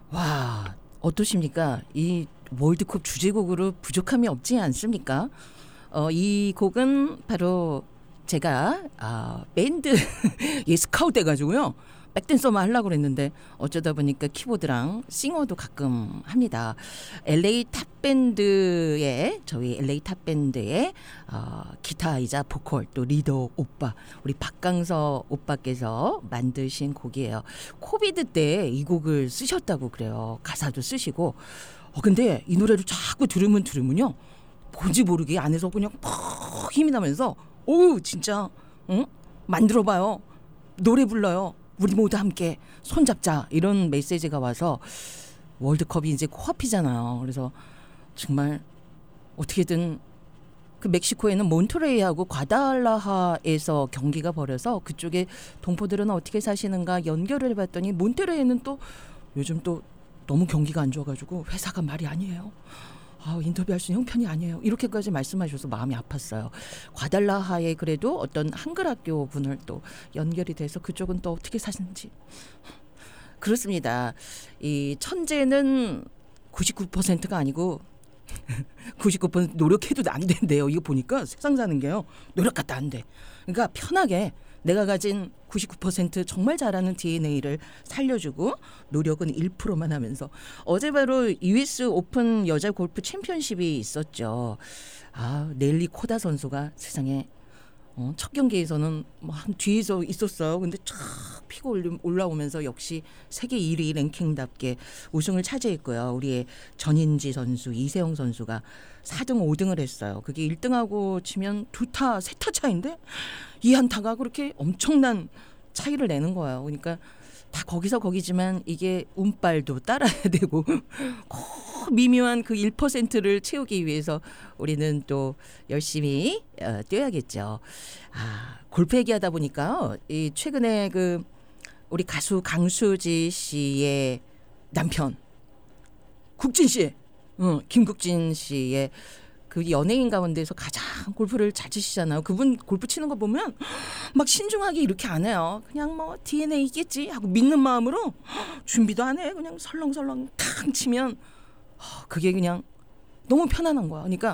와, 어떠십니까? 이 월드컵 주제곡으로 부족함이 없지 않습니까? 이 곡은 바로 제가 밴드 예, 스카우트 해가지고요. 백댄서만 하려고 그랬는데 어쩌다 보니까 키보드랑 싱어도 가끔 합니다. LA 탑밴드의 저희 LA 탑밴드의 기타이자 보컬 또 리더 오빠 우리 박강서 오빠께서 만드신 곡이에요. 코비드 때 이 곡을 쓰셨다고 그래요. 가사도 쓰시고 근데 이 노래를 자꾸 들으면요. 뭔지 모르게 안에서 그냥 퍽 힘이 나면서 오우 진짜 응? 만들어봐요. 노래 불러요. 우리 모두 함께 손잡자 이런 메시지가 와서 월드컵이 이제 코앞이잖아요. 그래서 정말 어떻게든 그 멕시코에는 몬트레이하고 과달라하에서 경기가 벌어서 그쪽에 동포들은 어떻게 사시는가 연결을 해봤더니 몬테레이는 또 요즘 또 너무 경기가 안 좋아가지고 회사가 말이 아니에요. 인터뷰할 수 있는 형편이 아니에요. 이렇게까지 말씀하셔서 마음이 아팠어요. 과달라하에 그래도 어떤 한글 학교 분을 또 연결이 돼서 그쪽은 또 어떻게 사시는지. 그렇습니다. 이 천재는 99%가 아니고 99% 노력해도 안 된대요. 이거 보니까 세상 사는 게요. 노력 갖다 안 돼. 그러니까 편하게 내가 가진 99% 정말 잘하는 DNA를 살려주고 노력은 1%만 하면서 어제 바로 US 오픈 여자 골프 챔피언십이 있었죠. 넬리 코다 선수가 세상에 첫 경기에서는 한 뒤에서 있었어요. 근데 쫙 피고 올라오면서 역시 세계 1위 랭킹답게 우승을 차지했고요. 우리의 전인지 선수, 이세영 선수가 4등, 5등을 했어요. 그게 1등하고 치면 2타, 3타 차이인데 이 한타가 그렇게 엄청난 차이를 내는 거예요. 그러니까 다 거기서 거기지만 이게 운빨도 따라야 되고 미묘한 그 1%를 채우기 위해서 우리는 또 열심히 뛰어야겠죠. 골프 얘기하다 보니까 이 최근에 그 우리 가수 강수지 씨의 남편 국진 씨, 김국진 씨의 그 연예인 가운데서 가장 골프를 잘 치시잖아요. 그분 골프 치는 거 보면 막 신중하게 이렇게 안 해요. 그냥 뭐 DNA겠지 하고 믿는 마음으로 준비도 안 해. 그냥 설렁설렁 탕 치면 그게 그냥 너무 편안한 거야. 그러니까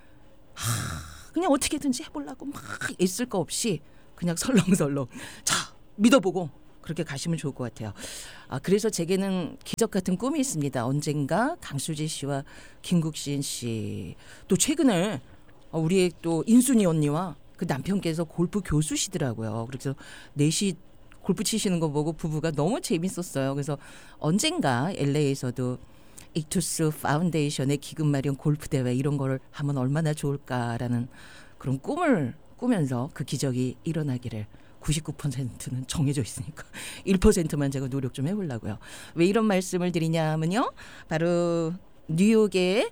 그냥 어떻게든지 해보려고 막 애쓸 거 없이 그냥 설렁설렁 자 믿어보고 그렇게 가시면 좋을 것 같아요. 그래서 제게는 기적 같은 꿈이 있습니다. 언젠가 강수지 씨와 김국진 씨 또 최근에 우리의 또 인순이 언니와 그 남편께서 골프 교수시더라고요. 그래서 넷이 골프 치시는 거 보고 부부가 너무 재밌었어요. 그래서 언젠가 LA에서도 이투스 파운데이션의 기금 마련 골프 대회 이런 거를 하면 얼마나 좋을까라는 그런 꿈을 꾸면서 그 기적이 일어나기를 99%는 정해져 있으니까 1%만 제가 노력 좀 해보려고요. 왜 이런 말씀을 드리냐면요. 바로 뉴욕에서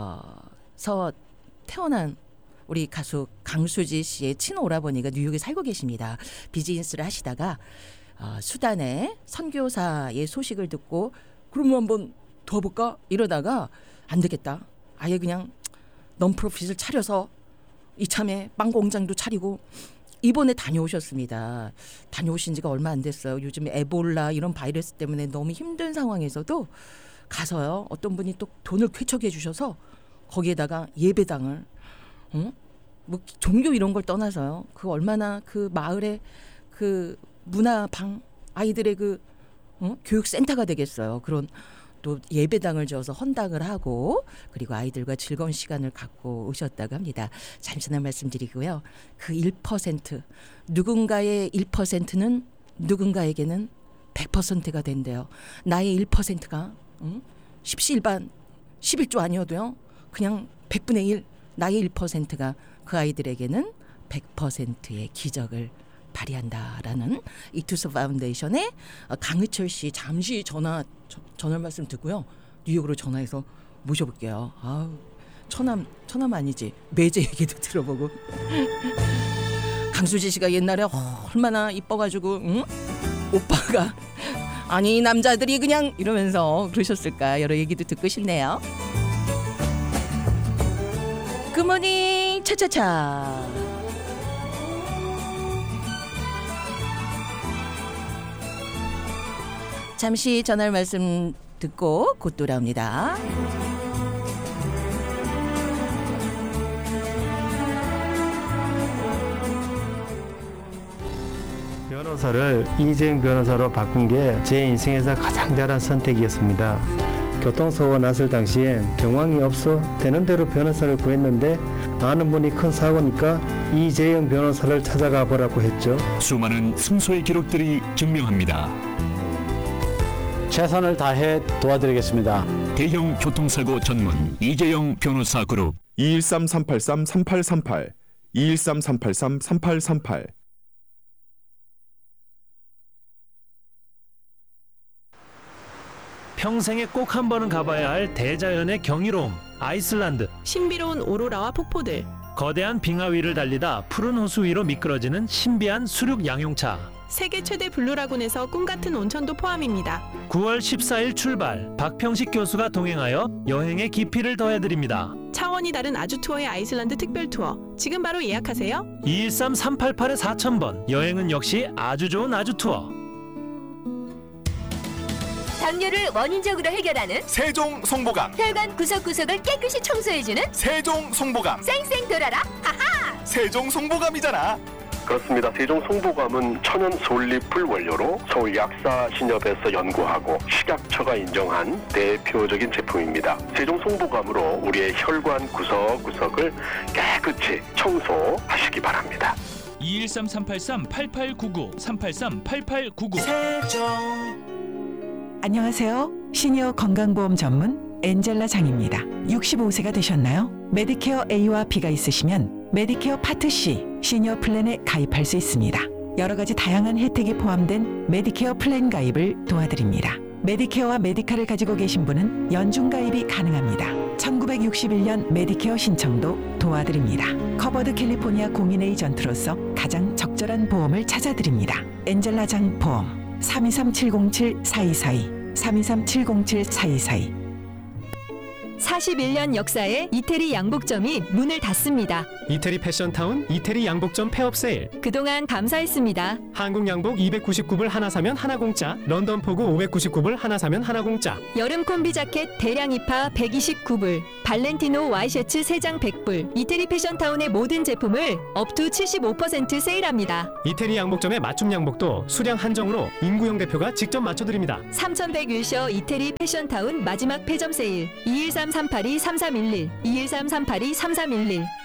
태어난 우리 가수 강수지 씨의 친오라버니가 뉴욕에 살고 계십니다. 비즈니스를 하시다가 수단에 선교사의 소식을 듣고 그러면 한번 도와볼까? 이러다가 안 되겠다. 아예 그냥 넌프로핏을 차려서 이참에 빵 공장도 차리고 이번에 다녀오셨습니다. 다녀오신 지가 얼마 안 됐어요. 요즘 에볼라 이런 바이러스 때문에 너무 힘든 상황에서도 가서요. 어떤 분이 또 돈을 쾌척해 주셔서 거기에다가 예배당을 뭐 종교 이런 걸 떠나서요. 그 얼마나 그 마을의 그 문화방 아이들의 그 교육센터가 되겠어요. 그런 또 예배당을 지어서 헌당을 하고 그리고 아이들과 즐거운 시간을 갖고 오셨다고 합니다. 잠시만 말씀드리고요. 그 1% 누군가의 1%는 누군가에게는 100%가 된대요. 나의 1%가 십시일반 11조 아니어도요. 그냥 100분의 1 나의 1%가 그 아이들에게는 100%의 기적을 발휘한다라는 이투스 파운데이션의 강의철 씨 잠시 전화 말씀 듣고요. 뉴욕으로 전화해서 모셔볼게요. 처남 아니지. 매제 얘기도 들어보고. 강수지 씨가 옛날에 얼마나 이뻐가지고 오빠가 아니 남자들이 그냥 이러면서 그러셨을까 여러 얘기도 듣고 싶네요. 굿모닝 차차차. 잠시 전할 말씀 듣고 곧 돌아옵니다. 변호사를 이재용 변호사로 바꾼 게 제 인생에서 가장 잘한 선택이었습니다. 교통사고가 났을 당시엔 경황이 없어 되는 대로 변호사를 구했는데 아는 분이 큰 사고니까 이재용 변호사를 찾아가 보라고 했죠. 수많은 승소의 기록들이 증명합니다. 최선을 다해 도와드리겠습니다. 대형 교통사고 전문 이재용 변호사 그룹 213-383-3838 213-383-3838 평생에 꼭 한 번은 가봐야 할 대자연의 경이로움, 아이슬란드. 신비로운 오로라와 폭포들, 거대한 빙하 위를 달리다 푸른 호수 위로 미끄러지는 신비한 수륙 양용차. 세계 최대 블루라군에서 꿈같은 온천도 포함입니다. 9월 14일 출발, 박평식 교수가 동행하여 여행의 깊이를 더해드립니다. 차원이 다른 아주 투어의 아이슬란드 특별 투어, 지금 바로 예약하세요. 213-388-4000번, 여행은 역시 아주 좋은 아주 투어. 당뇨를 원인적으로 해결하는 세종 송보감, 혈관 구석구석을 깨끗이 청소해주는 세종 송보감, 쌩쌩 돌아라 하하. 세종 송보감이잖아. 그렇습니다. 세종 송보감은 천연 솔잎을 원료로 서울 약사신협에서 연구하고 식약처가 인정한 대표적인 제품입니다. 세종 송보감으로 우리의 혈관 구석구석을 깨끗이 청소하시기 바랍니다. 213-383-8899 383-8899 세종. 안녕하세요. 시니어 건강보험 전문 엔젤라 장입니다. 65세가 되셨나요? 메디케어 A와 B가 있으시면 메디케어 파트 C 시니어 플랜에 가입할 수 있습니다. 여러 가지 다양한 혜택이 포함된 메디케어 플랜 가입을 도와드립니다. 메디케어와 메디카를 가지고 계신 분은 연중 가입이 가능합니다. 1961년 메디케어 신청도 도와드립니다. 커버드 캘리포니아 공인 에이전트로서 가장 적절한 보험을 찾아드립니다. 엔젤라 장 보험 323-707-4242 323-707-4242 41년 역사의 이태리 양복점이 문을 닫습니다. 이태리 패션타운 이태리 양복점 폐업 세일. 그동안 감사했습니다. 한국 양복 299불 하나 사면 하나 공짜. 런던 포구 599불 하나 사면 하나 공짜. 여름 콤비 자켓 대량 입하 129불. 발렌티노 와이셔츠 3장 100불. 이태리 패션타운의 모든 제품을 업투 75% 세일합니다. 이태리 양복점의 맞춤 양복도 수량 한정으로 임구영 대표가 직접 맞춰드립니다. 3101셔 이태리 패션타운 마지막 폐점 세일 213-382-3311 213-382-3311